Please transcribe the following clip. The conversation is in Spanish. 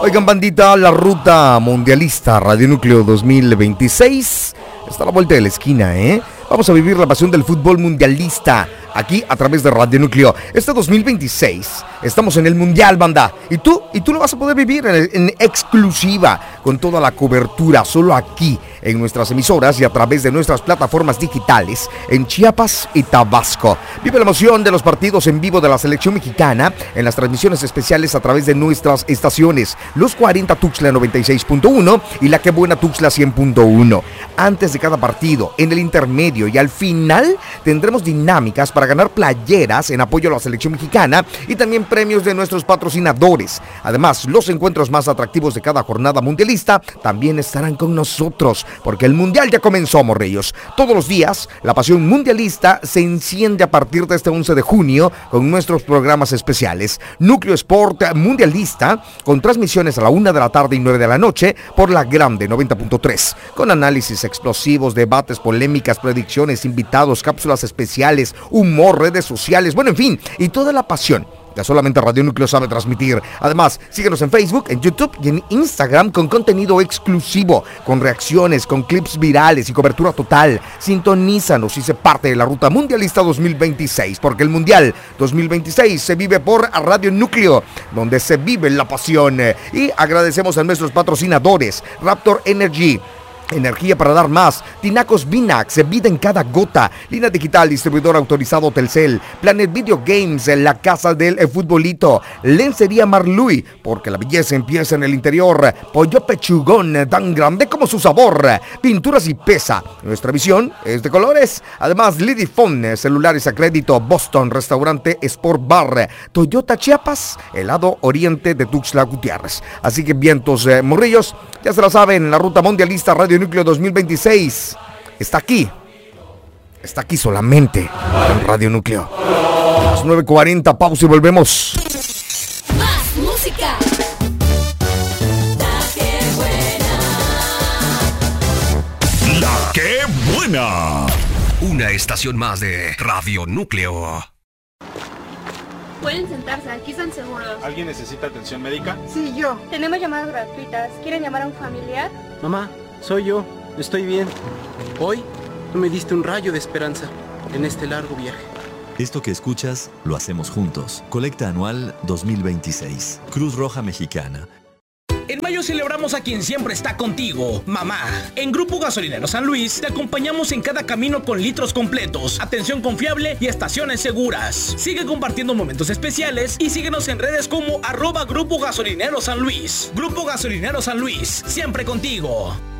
Oigan, bandita, la ruta mundialista Radio Núcleo 2026 está a la vuelta de la esquina, ¿eh? Vamos a vivir la pasión del fútbol mundialista aquí a través de Radio Núcleo. Este 2026 estamos en el Mundial, banda. Y tú lo vas a poder vivir en exclusiva, con toda la cobertura, solo aquí, en nuestras emisoras y a través de nuestras plataformas digitales en Chiapas y Tabasco. Vive la emoción de los partidos en vivo de la selección mexicana en las transmisiones especiales a través de nuestras estaciones, Los 40 Tuxtla 96.1 y La Que Buena Tuxtla 100.1. Antes de cada partido, en el intermedio y al final tendremos dinámicas para ganar playeras en apoyo a la selección mexicana y también premios de nuestros patrocinadores. Además, los encuentros más atractivos de cada jornada mundialista también estarán con nosotros, porque el Mundial ya comenzó, morrillos. Todos los días, la pasión mundialista se enciende a partir de este 11 de junio con nuestros programas especiales. Núcleo Sport Mundialista, con transmisiones a la 1 de la tarde y 9 de la noche por la Grande 90.3, con análisis explosivos, debates, polémicas, predicciones, invitados, cápsulas especiales, humor, redes sociales, bueno, en fin, y toda la pasión que solamente Radio Núcleo sabe transmitir. Además, síguenos en Facebook, en YouTube y en Instagram con contenido exclusivo, con reacciones, con clips virales y cobertura total. Sintonízanos y sé parte de la ruta mundialista 2026, porque el Mundial 2026 se vive por Radio Núcleo, donde se vive la pasión. Y agradecemos a nuestros patrocinadores, Raptor Energy, energía para dar más, Tinacos Vinax, vida en cada gota, Línea Digital, distribuidor autorizado Telcel, Planet Video Games, la casa del futbolito, Lencería Marluy, porque la belleza empieza en el interior, Pollo Pechugón, tan grande como su sabor, Pinturas y Pesa, nuestra visión es de colores. Además, Lidifone, celulares a crédito, Boston, restaurante Sport Bar, Toyota Chiapas, helado oriente de Tuxtla Gutiérrez. Así que vientos, morrillos, ya se la saben, la ruta mundialista Radio Núcleo 2026 está aquí solamente en Radio Núcleo. Las 9:40, pausa y volvemos. Más música. La que buena. La que buena. Una estación más de Radio Núcleo. Pueden sentarse, aquí están seguros. ¿Alguien necesita atención médica? Sí, yo. Tenemos llamadas gratuitas. ¿Quieren llamar a un familiar? Mamá, soy yo. Estoy bien. Hoy tú me diste un rayo de esperanza en este largo viaje. Esto que escuchas lo hacemos juntos. Colecta anual 2026. Cruz Roja Mexicana. En mayo celebramos a quien siempre está contigo, mamá. En Grupo Gasolinero San Luis te acompañamos en cada camino con litros completos, atención confiable y estaciones seguras. Sigue compartiendo momentos especiales y síguenos en redes como @Grupo Gasolinero San Luis. Grupo Gasolinero San Luis, siempre contigo.